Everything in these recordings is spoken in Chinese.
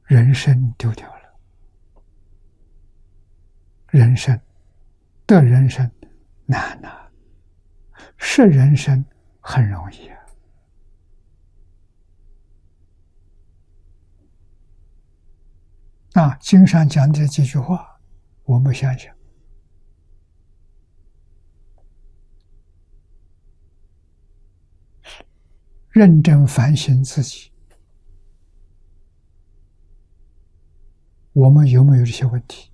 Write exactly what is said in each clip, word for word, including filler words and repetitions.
人生丢掉了，人生得人生难呐，是人生很容易啊。啊，经上讲的这几句话，我们想想，认真反省自己，我们有没有这些问题？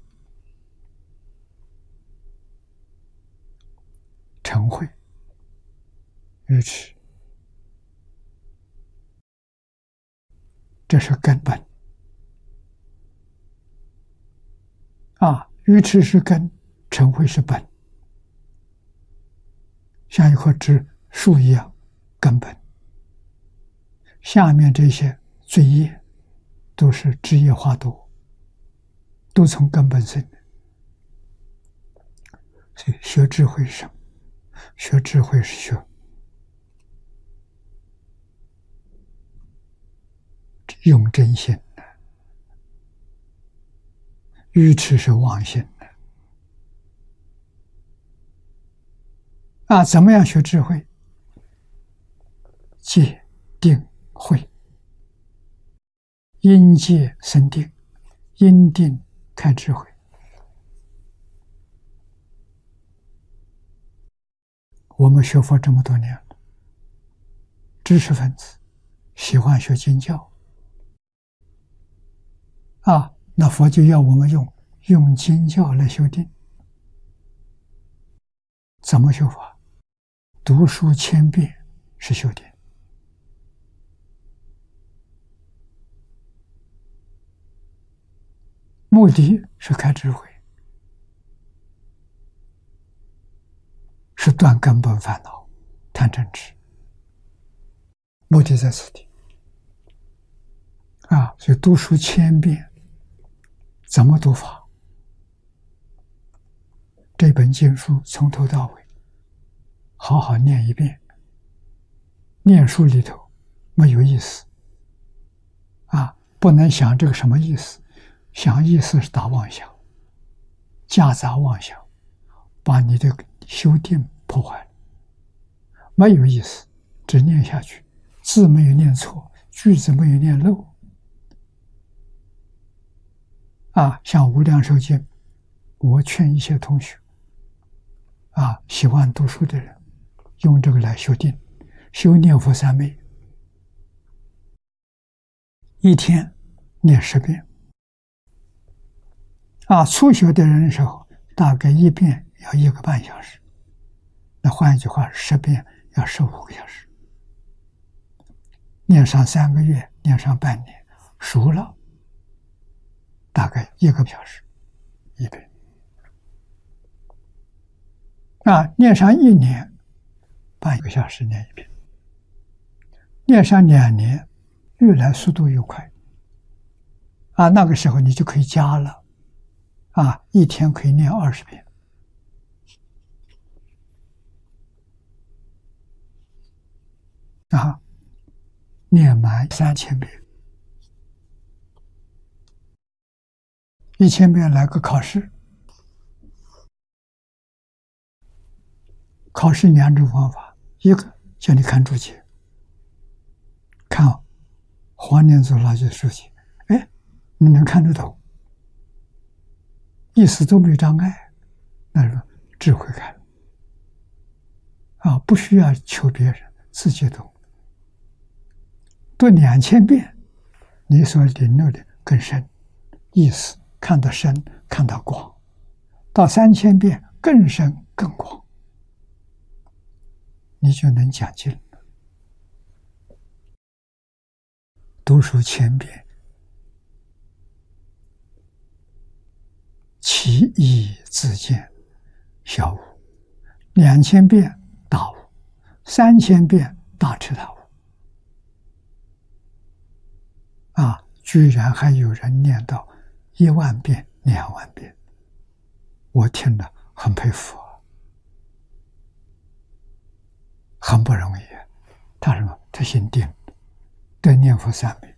嗔恚、愚痴，这是根本。啊，愚痴是根，嗔恚是本，像一棵枝树一样根本。下面这些罪业都是枝叶花朵，都从根本生的。所以学智慧是什么？学智慧是学用真心的，愚痴是妄心的。啊，怎么样学智慧？戒、定、慧，因戒生定，因定开智慧。我们学佛这么多年了，知识分子喜欢学经教啊，那佛就要我们用用经教来修定。怎么修法？读书千遍是修定。目的是开智慧，是断根本烦恼、贪嗔痴。目的在此地啊，所以读书千遍，怎么读法？这本经书从头到尾，好好念一遍。念书里头没有意思啊，不能想这个什么意思。想意思是打妄想，夹杂妄想，把你的修定破坏了。没有意思，只念下去，字没有念错，句子没有念漏。啊，像《无量寿经》，我劝一些同学，啊，喜欢读书的人，用这个来修定，修念佛三昧，一天念十遍。啊，初学的人的时候，大概一遍要一个半小时。那换一句话，十遍要十五个小时。念上三个月，念上半年，熟了，大概一个小时一遍。啊，念上一年，半个小时念一遍。念上两年，越来速度越快。啊，那个时候你就可以加了。啊，一天可以念二十遍。啊，念满三千遍，一千遍来个考试。考试两种方法，一个叫你看注解，看黄念祖老师的注解，哎，你能看得懂。意思都没有障碍，那是智慧开了啊！不需要求别人，自己懂。读两千遍，你所领悟的更深，意思看得深，看得广；到三千遍更深更广，你就能讲经了。读书千遍，其义自见，小悟；两千遍大悟，三千遍大彻大悟。啊，居然还有人念到一万遍、两万遍，我听了很佩服，很不容易。他什么？他心定，对念佛三昧。